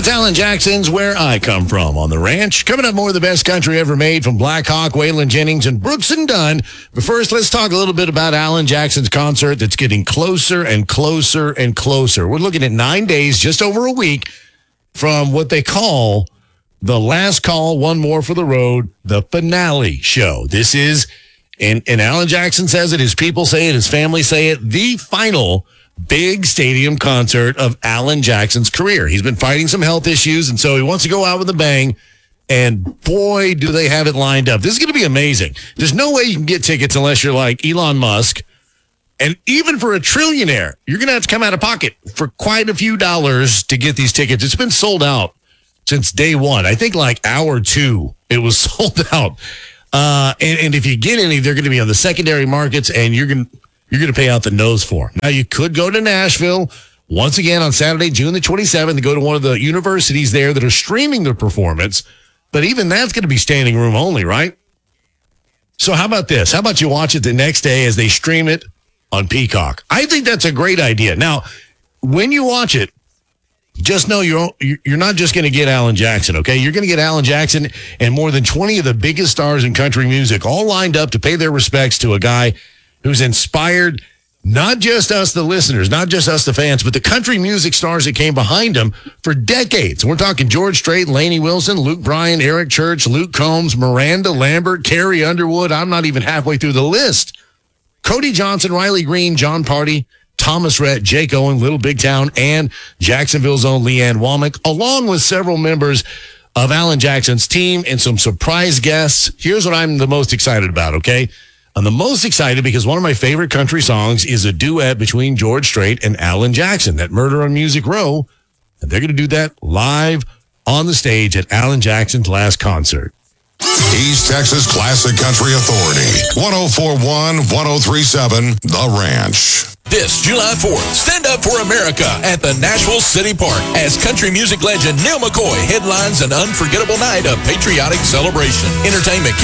That's Alan Jackson's Where I Come From on the Ranch. Coming up, more of the best country ever made from Black Hawk, Waylon Jennings, and Brooks and Dunn. But first, let's talk a little bit about Alan Jackson's concert that's getting closer and closer and closer. We're looking at 9 days, just over a week, from what they call the last call, one more for the road, the finale show. This is, and Alan Jackson says it, his people say it, his family say it, the final big stadium concert of Alan Jackson's career. He's been fighting some health issues, and so he wants to go out with a bang, and boy, do they have it lined up. This is going to be amazing. There's no way you can get tickets unless you're like Elon Musk, and even for a trillionaire, you're going to have to come out of pocket for quite a few dollars to get these tickets. It's been sold out since day one. I think like hour two, it was sold out. And if you get any, they're going to be on the secondary markets, and you're going to pay out the nose for. Now, you could go to Nashville once again on Saturday, June the 27th, to go to one of the universities there that are streaming the performance. But even that's going to be standing room only, right? So how about this? How about you watch it the next day as they stream it on Peacock? I think that's a great idea. Now, when you watch it, just know you're not just going to get Alan Jackson, okay? You're going to get Alan Jackson and more than 20 of the biggest stars in country music all lined up to pay their respects to a guy who's inspired not just us, the listeners, not just us, the fans, but the country music stars that came behind him for decades. We're talking George Strait, Lainey Wilson, Luke Bryan, Eric Church, Luke Combs, Miranda Lambert, Carrie Underwood. I'm not even halfway through the list. Cody Johnson, Riley Green, John Party, Thomas Rhett, Jake Owen, Little Big Town, and Jacksonville's own Leanne Womack, along with several members of Alan Jackson's team and some surprise guests. Here's what I'm the most excited about, okay? I'm the most excited because one of my favorite country songs is a duet between George Strait and Alan Jackson, that Murder on Music Row. And they're going to do that live on the stage at Alan Jackson's last concert. East Texas Classic Country Authority, 104.1, 103.7, The Ranch. This July 4th, stand up for America at the Nashville City Park as country music legend Neil McCoy headlines an unforgettable night of patriotic celebration. Entertainment